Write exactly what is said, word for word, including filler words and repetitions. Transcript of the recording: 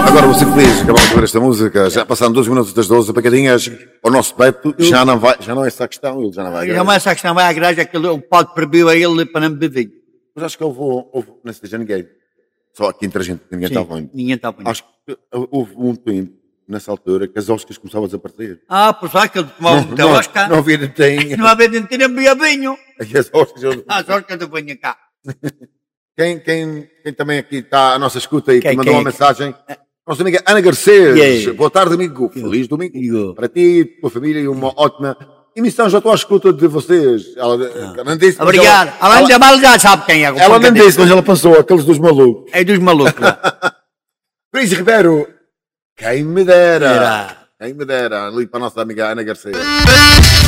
Agora vou ser feliz, acabamos de ver esta música. Já passaram doze minutos das doze, apagadinhas. O nosso Beto já não vai, já não é essa a questão, ele já não vai à igreja. Já não é essa a questão, vai à igreja, aquele, o padre proibiu a ele para não beber vinho. Mas acho que houve, houve não seja ninguém. Só aqui entre a gente, ninguém Sim, estava indo. ninguém estava indo. Acho que houve um tempo, nessa altura, que as Oscars começavam a desaparecer. Ah, pois é, que ele tomava muita não, Oscar. não havia tem. Não havia de ter bebia vinho. E as Oscars. As Oscar do vinho cá. Quem, quem, quem também aqui está à nossa escuta e que Quem, mandou quem? uma mensagem, nossa amiga Ana Garcês. Yeah. Boa tarde, amigo. Feliz domingo. Digo. Para ti, tua família e uma ótima emissão. Já estou à escuta de vocês. Ela, ela não disse, mas Obrigado. Ela, Além da mal já sabe quem é. ela, ela não disse, mas ela passou, aqueles dos malucos. É dos malucos lá. Cris Ribeiro. Quem me dera. Era. Quem me dera. Ali para a nossa amiga Ana Garcês.